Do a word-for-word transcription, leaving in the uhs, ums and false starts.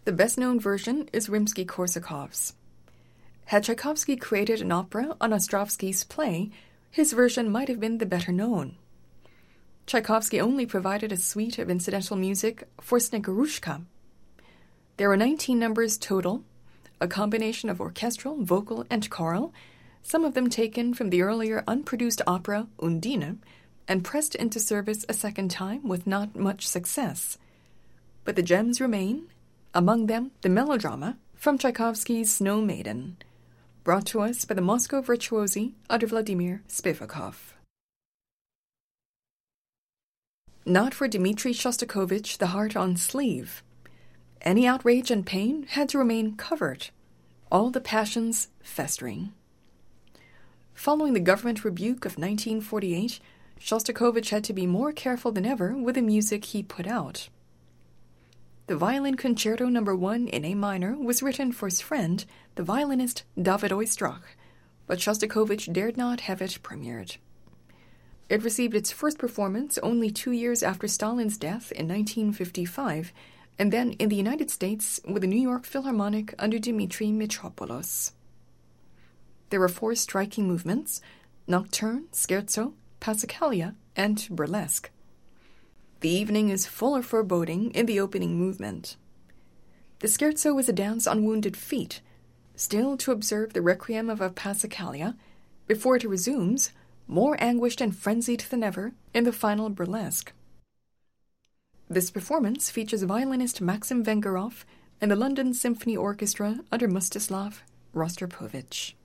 The best-known version is Rimsky-Korsakov's. Had Tchaikovsky created an opera on Ostrovsky's play, his version might have been the better known. Tchaikovsky only provided a suite of incidental music for Snegurishka. There are nineteen numbers total, a combination of orchestral, vocal, and choral, some of them taken from the earlier unproduced opera Undine and pressed into service a second time with not much success. But the gems remain, among them the melodrama from Tchaikovsky's Snow Maiden, brought to us by the Moscow virtuosi under Vladimir Spivakov. Not for Dmitri Shostakovich, the heart on sleeve. Any outrage and pain had to remain covered, all the passions festering. Following the government rebuke of nineteen forty-eight, Shostakovich had to be more careful than ever with the music he put out. The Violin Concerto Number One in A minor was written for his friend, the violinist David Oistrakh, but Shostakovich dared not have it premiered. It received its first performance only two years after Stalin's death in nineteen fifty-five, and then in the United States with the New York Philharmonic under Dmitri Mitropoulos. There are four striking movements: Nocturne, Scherzo, Passacaglia, and Burlesque. The evening is full of foreboding in the opening movement. The Scherzo is a dance on wounded feet, still to observe the requiem of a Passacaglia, before it resumes, more anguished and frenzied than ever, in the final Burlesque. This performance features violinist Maxim Vengerov and the London Symphony Orchestra under Mstislav Rostropovich.